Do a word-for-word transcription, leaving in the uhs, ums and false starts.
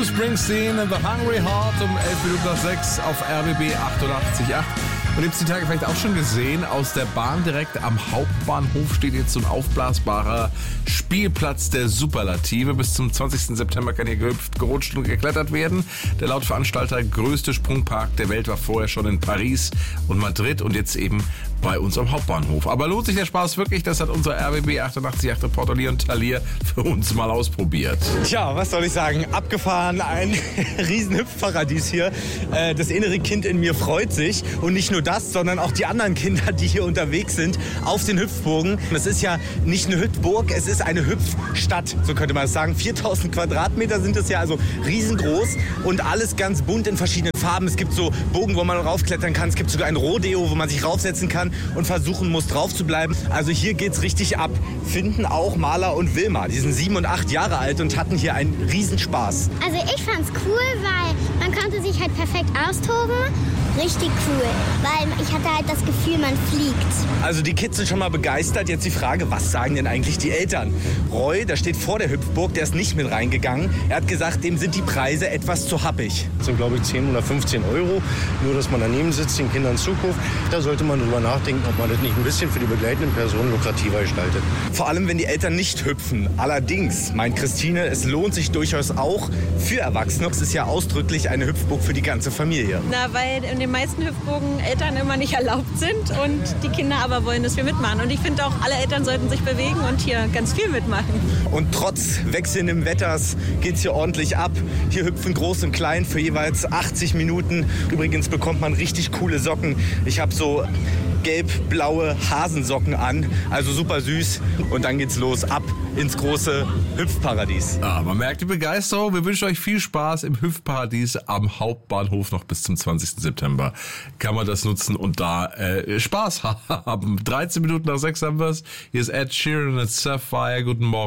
Springsteen, The Hungry Heart um elf Minuten nach sechs auf R B B achtundachtzig Komma acht. Und ihr habt die Tage vielleicht auch schon gesehen, aus der Bahn direkt am Hauptbahnhof steht jetzt so ein aufblasbarer Spielplatz der Superlative. Bis zum zwanzigsten September kann hier gehüpft, gerutscht und geklettert werden. Der laut Veranstalter größte Sprungpark der Welt war vorher schon in Paris und Madrid und jetzt eben bei uns am Hauptbahnhof. Aber lohnt sich der Spaß wirklich? Das hat unser R B B achtundachtzig Komma acht Reporter Leon Talier für uns mal ausprobiert. Tja, was soll ich sagen? Abgefahren, ein riesen Hüpfparadies hier. Das innere Kind in mir freut sich. Und nicht nur das, sondern auch die anderen Kinder, die hier unterwegs sind, auf den Hüpfburgen. Es ist ja nicht eine Hüpfburg, es ist eine Hüpfstadt, so könnte man es sagen. viertausend Quadratmeter sind es ja, also riesengroß und alles ganz bunt in verschiedenen Farben. Es gibt so Bogen, wo man raufklettern kann. Es gibt sogar ein Rodeo, wo man sich raufsetzen kann und versuchen muss, drauf zu bleiben. Also hier geht's richtig ab. Finden auch Maler und Wilma. Die sind sieben und acht Jahre alt und hatten hier einen Riesenspaß. Also ich fand's cool, weil man konnte sich halt perfekt austoben. Richtig cool, weil ich hatte halt das Gefühl, man fliegt. Also die Kids sind schon mal begeistert. Jetzt die Frage, was sagen denn eigentlich die Eltern? Roy, der steht vor der Hüpfburg, der ist nicht mit reingegangen. Er hat gesagt, dem sind die Preise etwas zu happig. Das sind, glaube ich, zehn oder fünfzehn Euro. Nur, dass man daneben sitzt, den Kindern zuguckt. Da sollte man drüber nachdenken, ob man das nicht ein bisschen für die begleitenden Personen lukrativer gestaltet. Vor allem, wenn die Eltern nicht hüpfen. Allerdings, meint Christine, es lohnt sich durchaus auch für Erwachsene. Es ist ja ausdrücklich eine Hüpfburg für die ganze Familie. Na, weil in den meisten Hüpfburgen Eltern immer nicht erlaubt sind und die Kinder aber wollen, dass wir mitmachen. Und ich finde auch, alle Eltern sollten sich bewegen und hier ganz viel mitmachen. Und trotz wechselndem Wetters geht's hier ordentlich ab. Hier hüpfen Groß und Klein für jeweils achtzig Minuten. Übrigens bekommt man richtig coole Socken. Ich habe so gelb-blaue Hasensocken an, also super süß. Und dann geht's los, ab ins große Hüpfparadies. Ah, man merkt die Begeisterung. Wir wünschen euch viel Spaß im Hüpfparadies am Hauptbahnhof noch bis zum zwanzigsten September. Kann man das nutzen und da äh, Spaß haben. dreizehn Minuten nach sechs haben wir es. Hier ist Ed Sheeran und Sapphire. Guten Morgen.